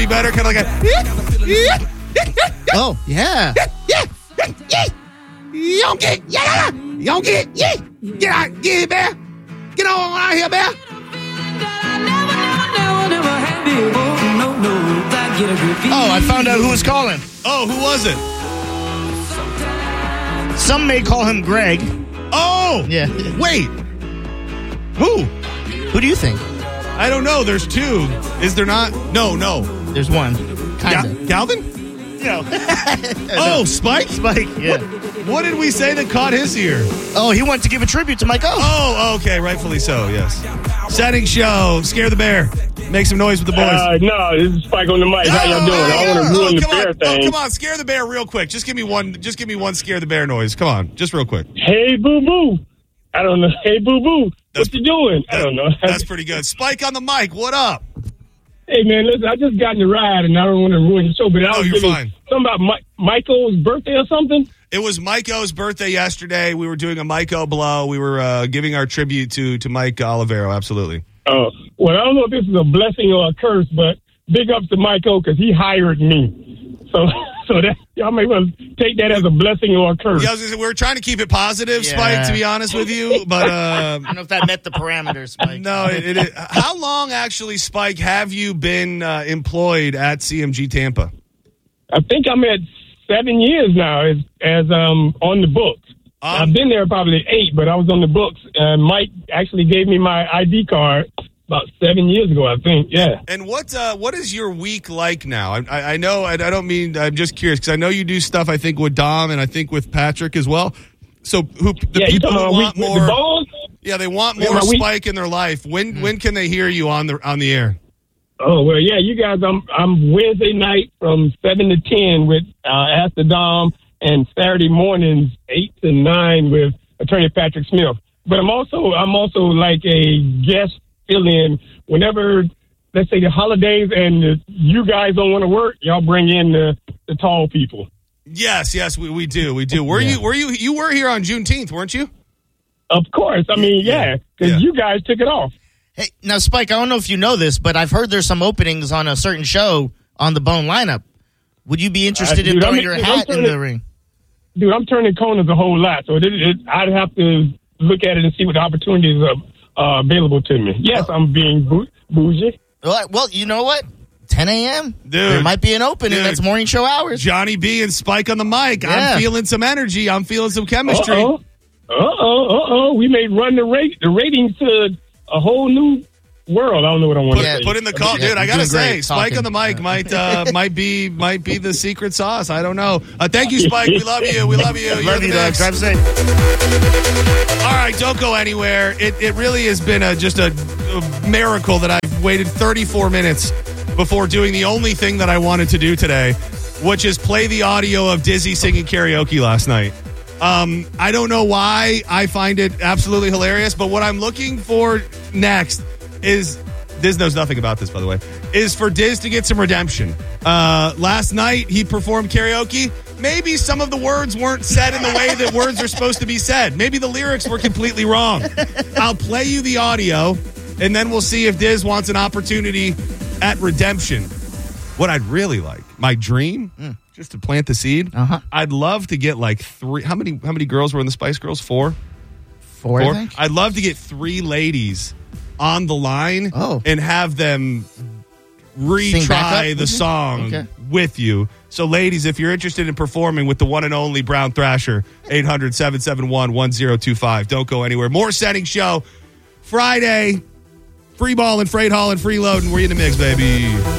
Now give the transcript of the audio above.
better, kind of like a. Oh, yeah. Yonky, yonky, get out, get bear, get on out here, bear. Oh, I found out who was calling. Oh, who was it? Some may call him Greg. Oh, Yeah. wait, who? Who do you think? I don't know. There's two. Is there not? No. There's one. Kind of. Galvin? No. Oh, Spike? Spike, yeah. What did we say that caught his ear? Oh, he wanted to give a tribute to Mike O. Oh, okay, rightfully so, yes. Setting show, Scare the Bear. Make some noise with the boys. No, this is Spike on the mic. How y'all doing? I want to ruin the bear thing. Come on, Scare the Bear real quick. Just give me one Scare the Bear noise. Come on, just real quick. Hey, boo-boo. I don't know. Hey, boo-boo. What you doing? I don't know. That's pretty good. Spike on the mic, what up? Hey, man, listen, I just got in the ride, and I don't want to ruin the show, but I was you're giving fine. something about Michael's birthday or something. It was Mike O's birthday yesterday. We were doing a Mike O blow. We were giving our tribute to Mike Olivero, absolutely. Oh, well, I don't know if this is a blessing or a curse, but big ups to Mike O because he hired me. So that y'all may well take that as a blessing or a curse. Yeah, I was gonna say, we're trying to keep it positive, Spike, to be honest with you. But I don't know if that met the parameters, Spike. no, it how long actually, Spike, have you been employed at CMG Tampa? I think I'm at 7 years now as on the books. I've been there probably 8, but I was on the books. Mike actually gave me my ID card about 7 years ago, I think. Yeah. And what is your week like now? I know, I don't mean, I'm just curious because I know you do stuff, I think, with Dom and I think with Patrick as well. So people who want more, they want more Spike in their life. When can they hear you on the air? Oh, well, yeah, you guys, I'm Wednesday night from 7 to 10 with Ask the Dom, and Saturday mornings 8 to 9 with Attorney Patrick Smith. But I'm also like a guest fill-in whenever, let's say, the holidays and you guys don't want to work, y'all bring in the tall people. Yes, we do. You were here on Juneteenth, weren't you? Of course. I mean, because you guys took it off. Hey, now, Spike, I don't know if you know this, but I've heard there's some openings on a certain show on the Bone lineup. Would you be interested in throwing your hat in the ring? Dude, I'm turning corners a whole lot, so I'd have to look at it and see what the opportunities are available to me. Yes, I'm being bougie. Well, you know what? 10 a.m. Dude, there might be an opening. That's morning show hours. Johnny B and Spike on the mic. Yeah. I'm feeling some energy. I'm feeling some chemistry. We may run the ratings to a whole new world. I don't know what I want to say. Put in the call, dude. I gotta say, Spike on the mic might be the secret sauce. I don't know. Thank you, Spike. We love you. We love you. Love you, Doug. Drive safe. All right, don't go anywhere. It really has been just a miracle that I've waited 34 minutes before doing the only thing that I wanted to do today, which is play the audio of Dizzy singing karaoke last night. I don't know why I find it absolutely hilarious, but what I'm looking for next is, Diz knows nothing about this, by the way, is for Diz to get some redemption. Last night, he performed karaoke. Maybe some of the words weren't said in the way that words are supposed to be said. Maybe the lyrics were completely wrong. I'll play you the audio, and then we'll see if Diz wants an opportunity at redemption. What I'd really like, my dream, just to plant the seed, I'd love to get like 3. How many girls were in the Spice Girls? 4? 4, I think? I'd love to get 3 ladies on the line and have them retry the song with you. So, ladies, if you're interested in performing with the one and only Brown Thrasher, 800-771-1025. Don't go anywhere. More Setting Show Friday. Free ball and freight haul and freeloading. We're in the mix, baby.